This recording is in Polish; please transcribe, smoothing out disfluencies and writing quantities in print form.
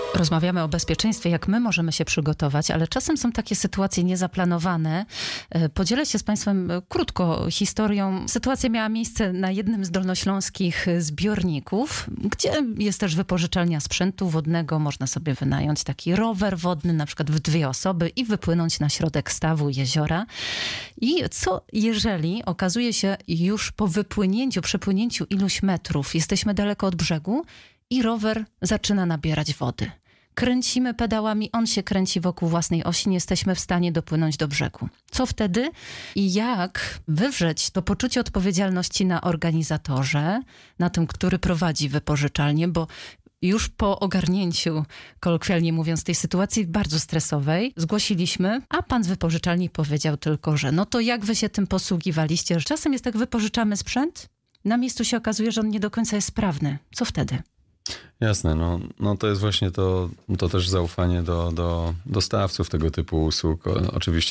Rozmawiamy o bezpieczeństwie, jak my możemy się przygotować, ale czasem są takie sytuacje niezaplanowane. Podzielę się z Państwem krótko historią. Sytuacja miała miejsce na jednym z dolnośląskich zbiorników, gdzie jest też wypożyczalnia sprzętu wodnego. Można sobie wynająć taki rower wodny, na przykład w 2 osoby i wypłynąć na środek stawu jeziora. I co jeżeli okazuje się już po przepłynięciu iluś metrów, jesteśmy daleko od brzegu i rower zaczyna nabierać wody. Kręcimy pedałami, on się kręci wokół własnej osi, nie jesteśmy w stanie dopłynąć do brzegu. Co wtedy i jak wywrzeć to poczucie odpowiedzialności na organizatorze, na tym, który prowadzi wypożyczalnię, bo już po ogarnięciu, kolokwialnie mówiąc, tej sytuacji bardzo stresowej zgłosiliśmy, a pan z wypożyczalni powiedział tylko, że no to jak wy się tym posługiwaliście? Że czasem jest tak, wypożyczamy sprzęt, na miejscu się okazuje, że on nie do końca jest sprawny. Co wtedy? Jasne, no to jest właśnie to też zaufanie do dostawców tego typu usług. Oczywiście